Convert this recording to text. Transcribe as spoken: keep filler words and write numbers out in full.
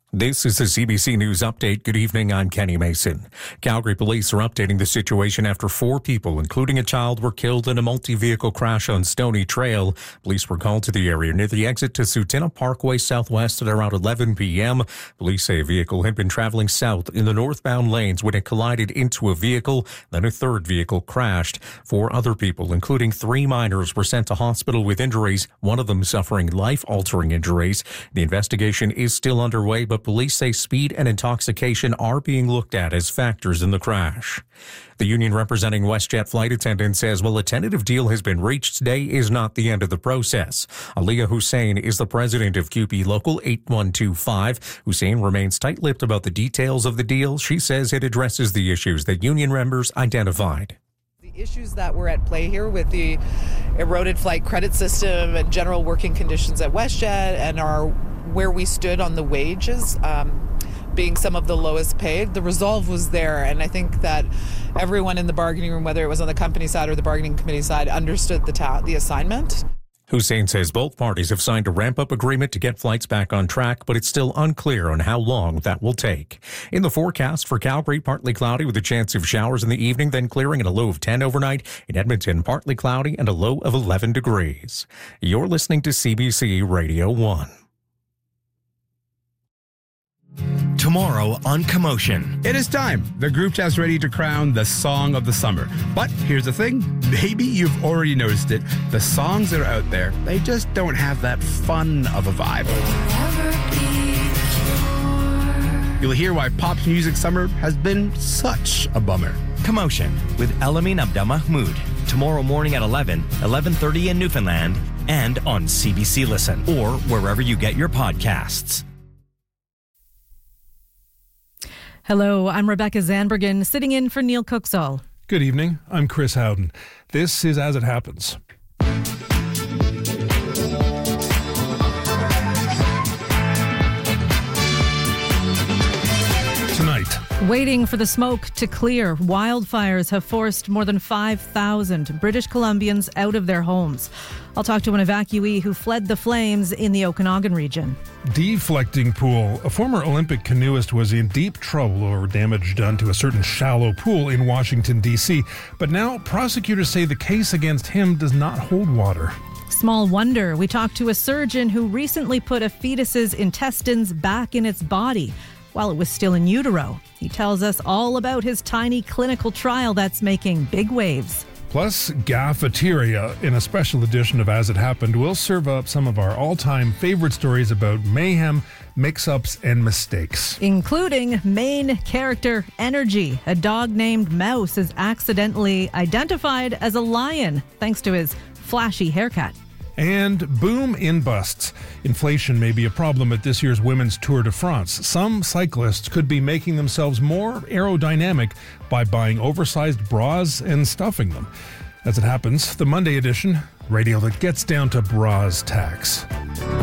This is the C B C News Update. Good evening, I'm Kenny Mason. Calgary police are updating the situation after four people, including a child, were killed in a multi-vehicle crash on Stony Trail. Police were called to the area near the exit to Sutina Parkway Southwest at around eleven p.m. Police say a vehicle had been traveling south in the northbound lanes when it collided into a vehicle. Then a third vehicle crashed. Four other people, including three minors, were sent to hospital with injuries, one of them suffering life-altering injuries. The investigation is still underway, but police say speed and intoxication are being looked at as factors in the crash. The union representing WestJet flight attendants says while a tentative deal has been reached, today is not the end of the process. Aliyah Hussein is the president of C U P E Local eight one two five. Hussein remains tight-lipped about the details of the deal. She says it addresses the issues that union members identified. The issues that were at play here with the eroded flight credit system and general working conditions at WestJet and our where we stood on the wages, um, being some of the lowest paid, the resolve was there. And I think that everyone in the bargaining room, whether it was on the company side or the bargaining committee side, understood the ta- the assignment. Hussein says both parties have signed a ramp-up agreement to get flights back on track, but it's still unclear on how long that will take. In the forecast for Calgary, partly cloudy with a chance of showers in the evening, then clearing and a low of ten overnight. In Edmonton, partly cloudy and a low of eleven degrees. You're listening to C B C Radio one. Tomorrow on Commotion. It is time. The group chat's ready to crown the song of the summer. But here's the thing. Maybe you've already noticed it. The songs that are out there, they just don't have that fun of a vibe. You'll hear why pop music summer has been such a bummer. Commotion with Elamin Abdelmahmoud. Tomorrow morning at eleven, eleven thirty in Newfoundland, and on C B C Listen or wherever you get your podcasts. Hello, I'm Rebecca Zanbergen, sitting in for Neil Cooksall. Good evening, I'm Chris Howden. This is As It Happens. Tonight. Waiting for the smoke to clear, wildfires have forced more than five thousand British Columbians out of their homes. I'll talk to an evacuee who fled the flames in the Okanagan region. Deflecting pool. A former Olympic canoeist was in deep trouble over damage done to a certain shallow pool in Washington, D C. But now prosecutors say the case against him does not hold water. Small wonder. We talked to a surgeon who recently put a fetus's intestines back in its body while it was still in utero. He tells us all about his tiny clinical trial that's making big waves. Plus, Gaffeteria, in a special edition of As It Happened, will serve up some of our all-time favorite stories about mayhem, mix-ups, and mistakes. Including main character Energy. A dog named Mouse is accidentally identified as a lion thanks to his flashy haircut. And boom in busts. Inflation may be a problem at this year's Women's Tour de France. Some cyclists could be making themselves more aerodynamic by buying oversized bras and stuffing them. As It Happens, the Monday edition, radio that gets down to bras tax.